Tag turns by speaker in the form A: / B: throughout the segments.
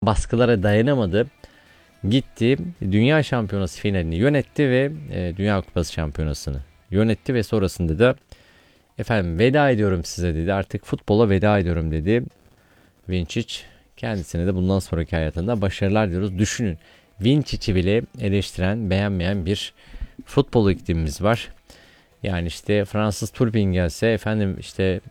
A: baskılara dayanamadı. Gitti Dünya Şampiyonası finalini yönetti ve Dünya Kupası şampiyonasını yönetti ve sonrasında da efendim veda ediyorum size dedi. Artık futbola veda ediyorum dedi. Vinčić, kendisine de bundan sonraki hayatında başarılar diyoruz. Düşünün, Vinčić'i bile eleştiren, beğenmeyen bir futbol iklimimiz var. Yani işte Fransız Turpin gelse efendim işte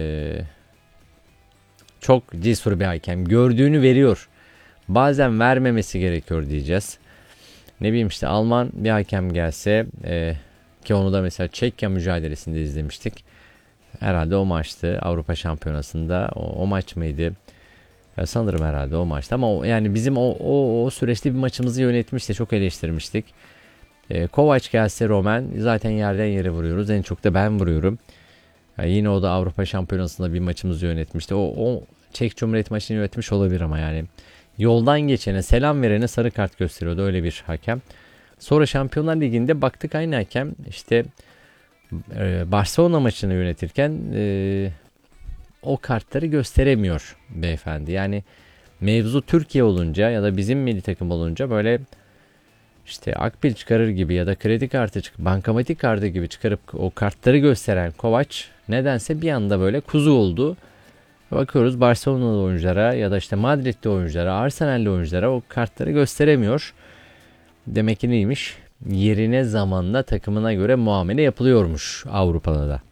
A: çok cesur bir hakem, gördüğünü veriyor. Bazen vermemesi gerekiyor diyeceğiz. Ne bileyim işte Alman bir hakem gelse ki onu da mesela Çekya mücadelesinde izlemiştik. Herhalde o maçtı, Avrupa Şampiyonası'nda o maç mıydı? Ya sanırım herhalde o maçtı ama yani bizim o süreçte bir maçımızı yönetmişti, çok eleştirmiştik. Kovac gelse Roman, zaten yerden yere vuruyoruz. En çok da ben vuruyorum. Yine o da Avrupa Şampiyonası'nda bir maçımızı yönetmişti. O Çek Cumhuriyet maçını yönetmiş olabilir ama yani yoldan geçene, selam verene sarı kart gösteriyordu, öyle bir hakem. Sonra Şampiyonlar Ligi'nde baktık aynı hakem işte Barcelona maçını yönetirken o kartları gösteremiyor beyefendi. Yani mevzu Türkiye olunca ya da bizim milli takım olunca böyle işte akbil çıkarır gibi ya da kredi kartı bankamatik kartı gibi çıkarıp o kartları gösteren Kovac nedense bir anda böyle kuzu oldu. Bakıyoruz Barcelona'lı oyunculara ya da işte Madrid'li oyunculara, Arsenal'li oyunculara o kartları gösteremiyor. Demek ki neymiş? Yerine zamanla takımına göre muamele yapılıyormuş Avrupa'da da.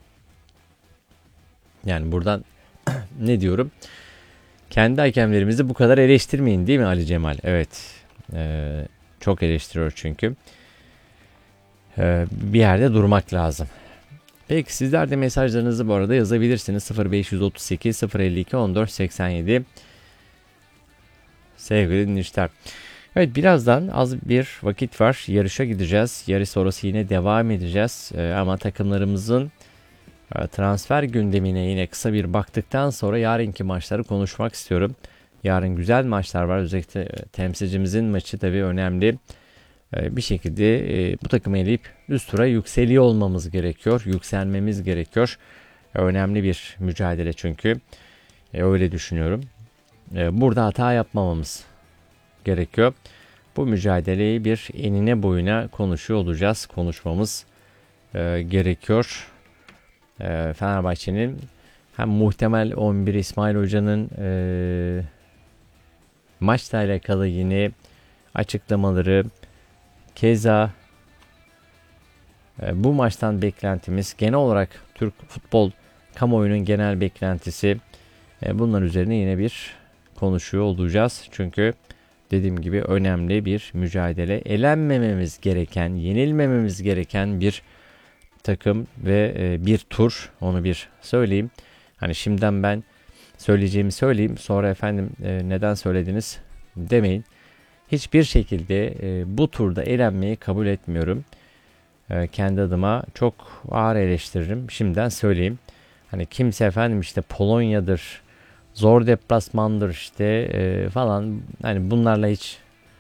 A: Yani buradan ne diyorum? Kendi hakemlerimizi bu kadar eleştirmeyin değil mi Ali Cemal? Evet. Çok eleştiriyor çünkü. Bir yerde durmak lazım. Peki sizler de mesajlarınızı bu arada yazabilirsiniz. 0538 052 14 87 sevgili dinleyiciler. Evet, birazdan az bir vakit var. Yarışa gideceğiz. Yarış sonrası yine devam edeceğiz. Ama takımlarımızın transfer gündemine yine kısa bir baktıktan sonra yarınki maçları konuşmak istiyorum. Yarın güzel maçlar var. Özellikle temsilcimizin maçı tabii önemli. Bir şekilde bu takımı eleyip üst tura yükseliyor olmamız gerekiyor. Yükselmemiz gerekiyor. Önemli bir mücadele çünkü. Öyle düşünüyorum. Burada hata yapmamamız gerekiyor. Bu mücadeleyi bir enine boyuna konuşuyor olacağız. Konuşmamız gerekiyor. Fenerbahçe'nin hem muhtemel 11 İsmail Hoca'nın maçla alakalı yine açıklamaları, keza bu maçtan beklentimiz, genel olarak Türk futbol kamuoyunun genel beklentisi, bunlar üzerine yine bir konuşuyor olacağız. Çünkü dediğim gibi önemli bir mücadele. Elenmememiz gereken, yenilmememiz gereken bir takım ve bir tur, onu bir söyleyeyim. Hani şimdiden ben söyleyeceğimi söyleyeyim, sonra efendim neden söylediniz demeyin. Hiçbir şekilde bu turda elenmeyi kabul etmiyorum. Kendi adıma çok ağır eleştiririm. Şimdiden söyleyeyim. Hani kimse efendim işte Polonya'dır, zor deplasmandır işte falan. Hani bunlarla hiç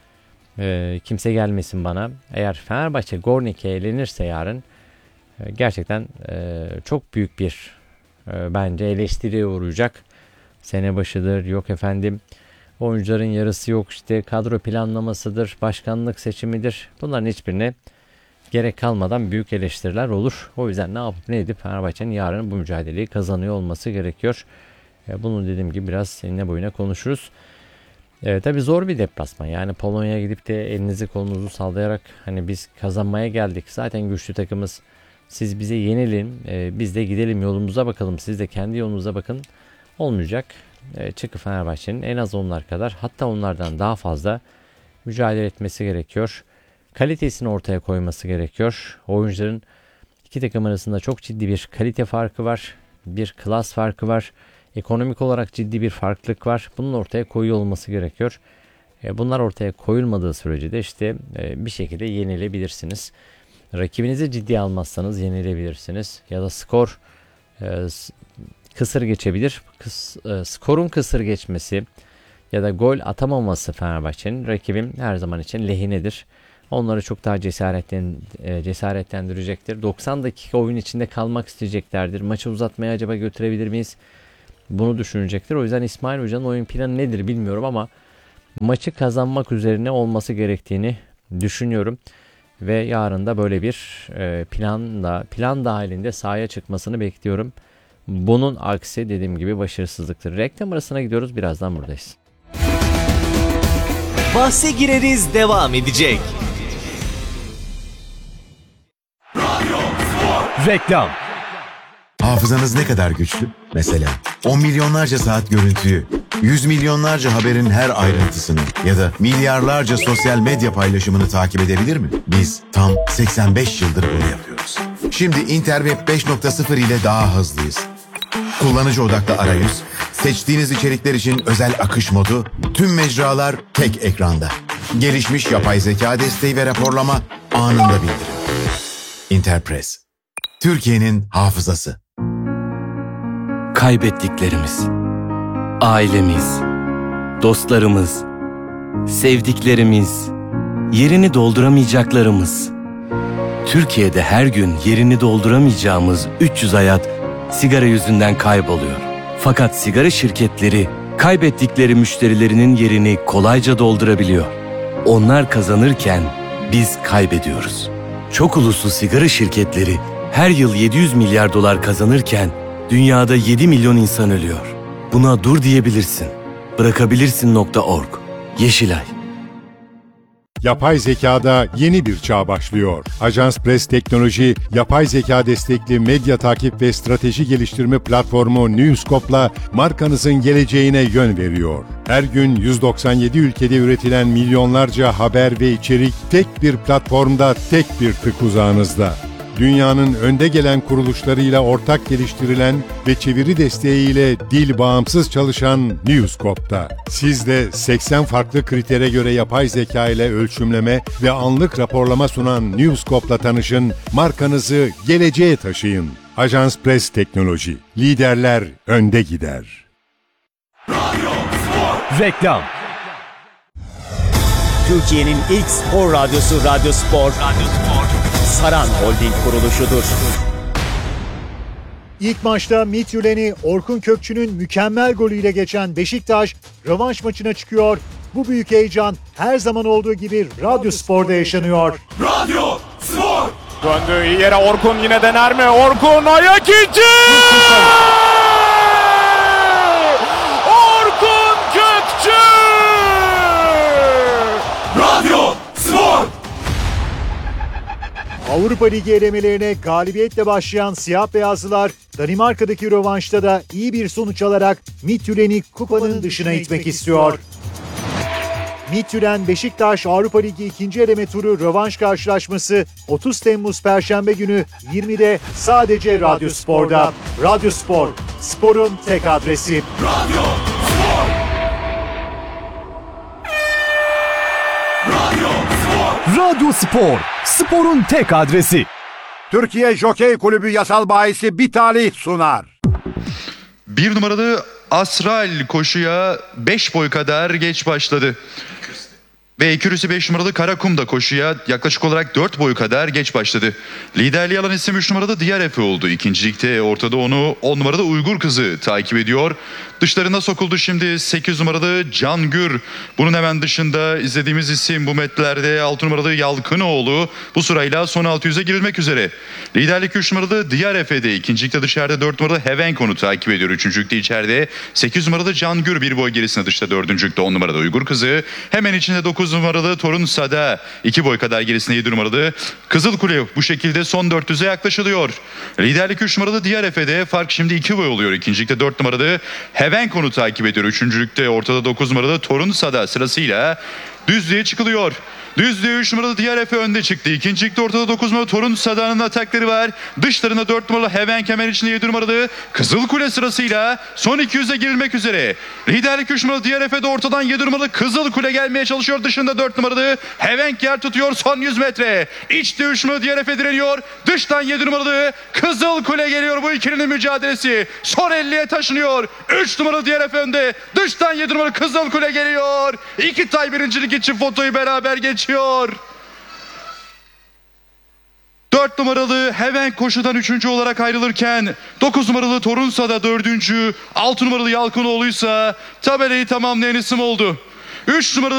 A: kimse gelmesin bana. Eğer Fenerbahçe Gornik'e elenirse yarın gerçekten çok büyük bir bence eleştiriye uğrayacak. Sene başıdır, yok efendim oyuncuların yarısı yok, işte kadro planlamasıdır, başkanlık seçimidir. Bunların hiçbirine gerek kalmadan büyük eleştiriler olur. O yüzden ne yapıp ne edip Fenerbahçe'nin yarın bu mücadeleyi kazanıyor olması gerekiyor. Bunu dediğim gibi biraz enine boyuna konuşuruz. Tabii zor bir deplasman. Yani Polonya'ya gidip de elinizi kolunuzu sallayarak hani biz kazanmaya geldik, zaten güçlü takımız, siz bize yenilin, biz de gidelim yolumuza bakalım, siz de kendi yolunuza bakın olmayacak. Çıkıp Fenerbahçe'nin en az onlar kadar, hatta onlardan daha fazla mücadele etmesi gerekiyor. Kalitesini ortaya koyması gerekiyor. Oyuncuların iki takım arasında çok ciddi bir kalite farkı var. Bir klas farkı var. Ekonomik olarak ciddi bir farklılık var. Bunun ortaya koyuyor olması gerekiyor. Bunlar ortaya koyulmadığı sürece de işte bir şekilde yenilebilirsiniz. Rakibinizi ciddiye almazsanız yenilebilirsiniz. Ya da skor kısır geçebilir. Skorun kısır geçmesi ya da gol atamaması Fenerbahçe'nin rakibim her zaman için lehinedir. Onları çok daha cesaretlendirecektir. 90 dakika oyun içinde kalmak isteyeceklerdir. Maçı uzatmaya acaba götürebilir miyiz? Bunu düşünecektir. O yüzden İsmail Hoca'nın oyun planı nedir bilmiyorum ama maçı kazanmak üzerine olması gerektiğini düşünüyorum. Ve yarın da böyle bir plan dahilinde sahaya çıkmasını bekliyorum. Bunun aksi dediğim gibi başarısızlıktır. Reklam arasına gidiyoruz. Birazdan buradayız.
B: Bahse gireriz devam edecek.
C: Reklam.
D: Hafızanız ne kadar güçlü? Mesela 10 milyonlarca saat görüntüyü, 100 milyonlarca haberin her ayrıntısını ya da milyarlarca sosyal medya paylaşımını takip edebilir mi? Biz tam 85 yıldır bunu yapıyoruz. Şimdi Interweb 5.0 ile daha hızlıyız. Kullanıcı odaklı arayüz, seçtiğiniz içerikler için özel akış modu, tüm mecralar tek ekranda. Gelişmiş yapay zeka desteği ve raporlama anında bildirim. Interpress, Türkiye'nin hafızası.
E: Kaybettiklerimiz, ailemiz, dostlarımız, sevdiklerimiz, yerini dolduramayacaklarımız. Türkiye'de her gün yerini dolduramayacağımız 300 hayat sigara yüzünden kayboluyor. Fakat sigara şirketleri kaybettikleri müşterilerinin yerini kolayca doldurabiliyor. Onlar kazanırken biz kaybediyoruz. Çok uluslu sigara şirketleri her yıl 700 milyar dolar kazanırken dünyada 7 milyon insan ölüyor. Buna dur diyebilirsin. Bırakabilirsin.org. Yeşilay.
C: Yapay zekada yeni bir çağ başlıyor. Ajans Press Teknoloji, yapay zeka destekli medya takip ve strateji geliştirme platformu Newscope'la markanızın geleceğine yön veriyor. Her gün 197 ülkede üretilen milyonlarca haber ve içerik tek bir platformda, tek bir tık uzağınızda. Dünyanın önde gelen kuruluşlarıyla ortak geliştirilen ve çeviri desteğiyle dil bağımsız çalışan Newscope'da. Siz de 80 farklı kritere göre yapay zeka ile ölçümleme ve anlık raporlama sunan Newscope'la tanışın, markanızı geleceğe taşıyın. Ajans Press Teknoloji, liderler önde gider.
F: Reklam.
B: Türkiye'nin ilk spor radyosu Radyo Spor. Saran Holding kuruluşudur.
F: İlk maçta Midtjylland'i Orkun Kökçü'nün mükemmel golüyle geçen Beşiktaş rövanş maçına çıkıyor. Bu büyük heyecan her zaman olduğu gibi Radyo Spor'da yaşanıyor.
G: Radyo Spor! Döndü iyi yere Orkun yine dener mi? Orkun ayak içi! Orkun Kökçü! Radyo Spor!
F: Avrupa Ligi elemelerine galibiyetle başlayan siyah beyazlılar Danimarka'daki rövanşta da iyi bir sonuç alarak Midtjylland'i kupanın dışına itmek istiyor. Midtjylland Beşiktaş Avrupa Ligi 2. eleme turu rövanş karşılaşması 30 Temmuz Perşembe günü 20'de sadece Radyo Spor'da. Radyo Spor, sporun tek adresi.
G: Radyo Spor! Radyo Spor!
H: Radyo Spor, sporun tek adresi.
I: Türkiye Jokey Kulübü yasal bahisi bir talih sunar.
J: 1 numaralı Asral koşuya 5 boy kadar geç başladı. Ve ekürüsü 5 numaralı Karakum da koşuya yaklaşık olarak 4 boy kadar geç başladı. Liderliği alan isim 3 numaralı Diğer Efe oldu. İkincilikte ortada onu 10 numarada Uygur Kızı takip ediyor. Dışlarına sokuldu şimdi 8 numaralı Can Gür. Bunun hemen dışında izlediğimiz isim bu metlerde 6 numaralı Yalkınoğlu. Bu sırayla son 600'e girilmek üzere. Liderlik 3 numaralı Diğer Efe'de. İkincilikte dışarıda 4 numaralı Hevenkon'u takip ediyor. Üçüncülükte içeride 8 numaralı Can Gür bir boy gerisinde dışta. Dördüncülükte 10 numaralı Uygur Kızı. Hemen içinde 9 numaralı Torun Sada. 2 boy kadar gerisinde 7 numaralı Kızıl Kule. Bu şekilde son 400'e yaklaşılıyor. Liderlik 3 numaralı Diğer Efe'de. Fark şimdi 2 boy oluyor. İkincilikte 4 numaralı Hevenkon'u takip ediyor. Üçüncülükte ortada 9 numaralı Torun Sada sırasıyla düzlüğe çıkılıyor. Düzlüğe 3 numaralı Diğer Efe önde çıktı. İkincilikte ortada 9 numaralı Torun Sada'nın atakları var. Dışlarında 4 numaralı Heven kemer içinde 7 numaralı Kızıl Kule sırasıyla son 200'e girilmek üzere. Liderlik 3 numaralı Diğer Efe'de ortadan 7 numaralı Kızıl Kule gelmeye çalışıyor. Dışında 4 numaralı Heven yer tutuyor son 100 metre. İçte 3 numaralı Diğer Efe direniyor. Dıştan 7 numaralı Kızıl Kule geliyor bu ikilinin mücadelesi. Son 50'ye taşınıyor. 3 numaralı Diğer Efe önde. Dıştan 7 numaralı Kızıl Kule geliyor. İki tay birincilik için fotoyu beraber geçiyor. 4 numaralı Heven koşudan 3. olarak ayrılırken 9 numaralı Torunsa da 4. 6 numaralı Yalkınoğlu'ysa tabelayı tamamlayan isim oldu. 3 numaralı